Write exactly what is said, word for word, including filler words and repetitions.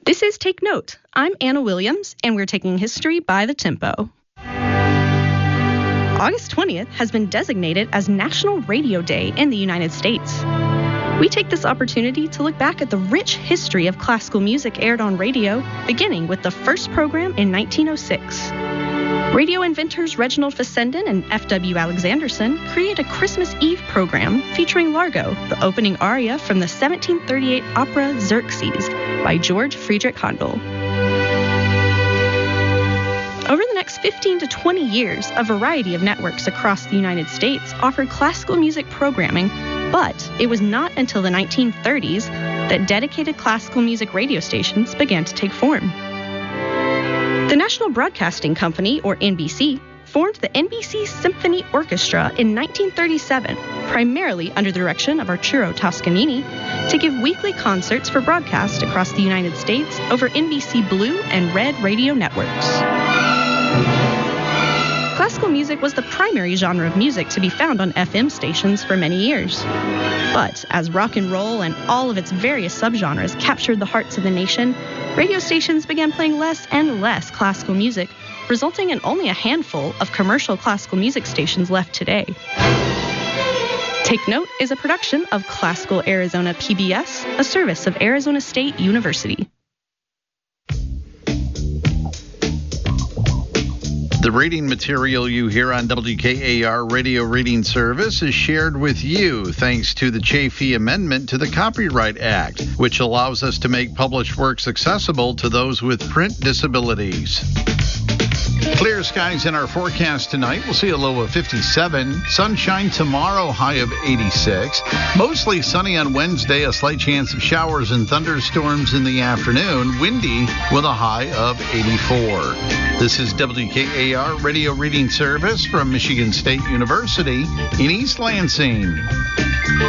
This is Take Note. I'm Anna Williams, and we're taking history by the tempo. August twentieth has been designated as National Radio Day in the United States. We take this opportunity to look back at the rich history of classical music aired on radio, beginning with the first program in nineteen oh six. Radio inventors Reginald Fessenden and F W Alexanderson created a Christmas Eve program featuring Largo, the opening aria from the seventeen thirty-eight opera Xerxes by George Friedrich Handel. Over the next fifteen to twenty years, a variety of networks across the United States offered classical music programming, but it was not until the nineteen thirties that dedicated classical music radio stations began to take form. The National Broadcasting Company, or N B C, formed the N B C Symphony Orchestra in nineteen thirty-seven, primarily under the direction of Arturo Toscanini, to give weekly concerts for broadcast across the United States over N B C Blue and Red radio networks. Classical music was the primary genre of music to be found on F M stations for many years. But as rock and roll and all of its various subgenres captured the hearts of the nation, radio stations began playing less and less classical music, resulting in only a handful of commercial classical music stations left today. Take Note is a production of Classical Arizona P B S, a service of Arizona State University. The reading material you hear on W K A R Radio Reading Service is shared with you thanks to the Chafee Amendment to the Copyright Act, which allows us to make published works accessible to those with print disabilities. Clear skies in our forecast tonight. We'll see a low of fifty-seven. Sunshine tomorrow, high of eighty-six. Mostly sunny on Wednesday, a slight chance of showers and thunderstorms in the afternoon. Windy with a high of eighty-four. This is W K A R Radio Reading Service from Michigan State University in East Lansing.